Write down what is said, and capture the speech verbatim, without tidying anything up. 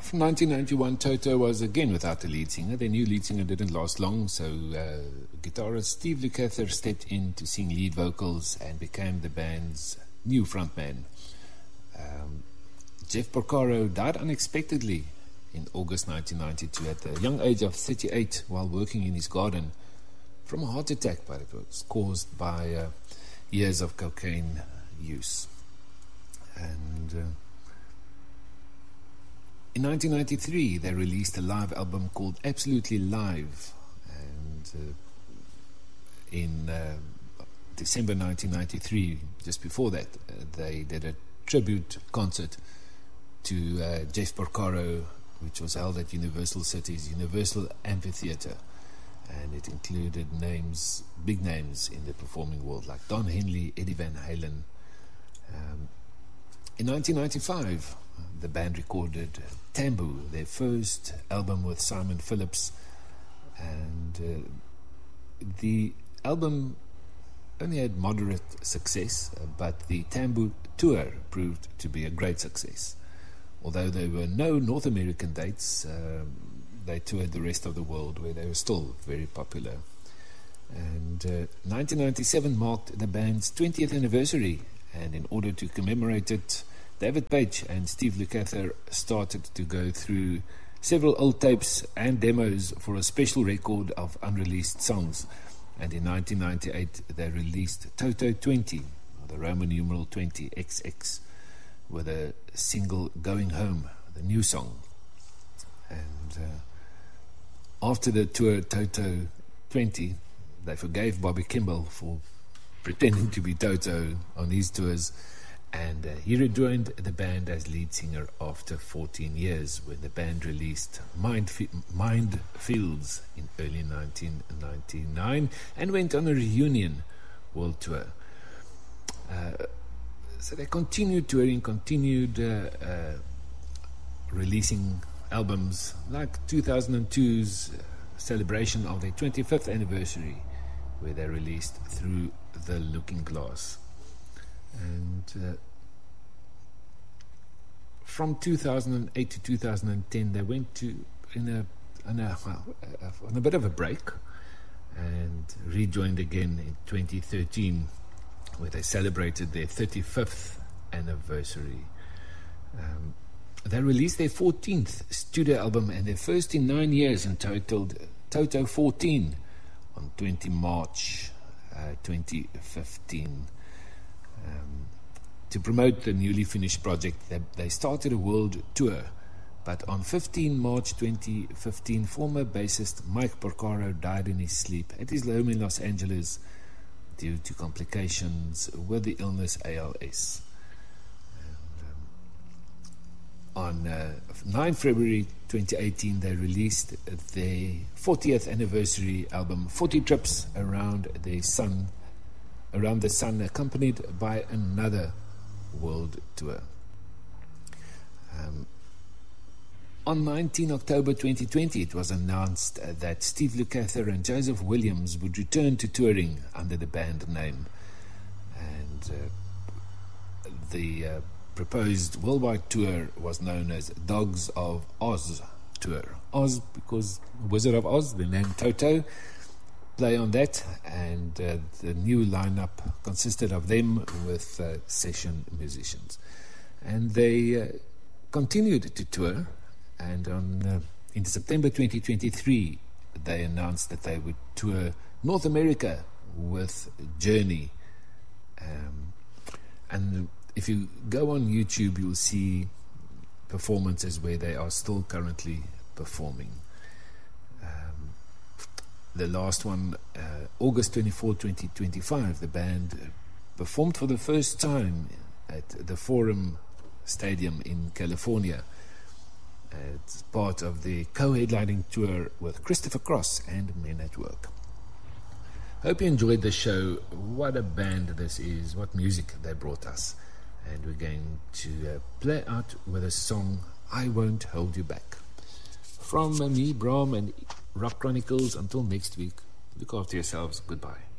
From nineteen ninety-one, Toto was again without a lead singer. Their new lead singer didn't last long, so uh, guitarist Steve Lukather stepped in to sing lead vocals and became the band's new frontman. Um, Jeff Porcaro died unexpectedly in August nineteen ninety-two at the young age of thirty-eight while working in his garden from a heart attack, but it was caused by uh, years of cocaine use. And uh, in nineteen ninety-three, they released a live album called Absolutely Live. And uh, in uh, December nineteen ninety-three, just before that, uh, they did a tribute concert to uh, Jeff Porcaro, which was held at Universal City's Universal Amphitheatre. And it included names, big names in the performing world, like Don Henley, Eddie Van Halen. Um, in nineteen ninety-five, the band recorded Tambu, their first album with Simon Phillips, and uh, the album only had moderate success, uh, but the Tambu tour proved to be a great success. Although there were no North American dates, um, they toured the rest of the world where they were still very popular. And uh, nineteen ninety-seven marked the band's twentieth anniversary, and in order to commemorate it, David Page and Steve Lukather started to go through several old tapes and demos for a special record of unreleased songs. And in nineteen ninety-eight, they released Toto twenty, the Roman numeral twenty, X X, with a single Going Home, the new song. And uh, after the tour Toto twenty, they forgave Bobby Kimball for pretending to be Toto on his tours, and uh, he rejoined the band as lead singer after fourteen years, when the band released Mind, F- Mind Fields in early nineteen ninety-nine and went on a reunion world tour. Uh, so they continued touring, continued uh, uh, releasing albums, like two thousand two's celebration of their twenty-fifth anniversary, where they released Through the Looking Glass. And uh, from two thousand eight to two thousand ten, they went to in a, in a well, uh, on a bit of a break, and rejoined again in twenty thirteen, where they celebrated their thirty-fifth anniversary. Um, they released their fourteenth studio album and their first in nine years, entitled Toto fourteen, on the twentieth of March uh, twenty fifteen. Um, to promote the newly finished project, they, they started a world tour, but on the fifteenth of March twenty fifteen, former bassist Mike Porcaro died in his sleep at his home in Los Angeles due to complications with the illness A L S. And, um, on uh, ninth of February twenty eighteen, they released their fortieth anniversary album, forty Trips Around the Sun, Around the Sun, accompanied by another world tour. Um, on the nineteenth of October twenty twenty, it was announced uh, that Steve Lukather and Joseph Williams would return to touring under the band name. And uh, the uh, proposed worldwide tour was known as Dogs of Oz Tour. Oz because Wizard of Oz, the name Toto, play on that, and uh, the new lineup consisted of them with uh, session musicians. And they uh, continued to tour, and on uh, in September twenty twenty-three, they announced that they would tour North America with Journey. Um, and if you go on YouTube, you'll see performances where they are still currently performing. Um, the last one, uh, August twenty-fourth, twenty twenty-five, the band performed for the first time at the Forum Stadium in California. It's part of the co-headlining tour with Christopher Cross and Men at Work. Hope you enjoyed the show. What a band this is, what music they brought us. And we're going to uh, play out with a song, I Won't Hold You Back. From uh, me, Brahm, and Rock Chronicles, until next week, look after yourselves. Goodbye.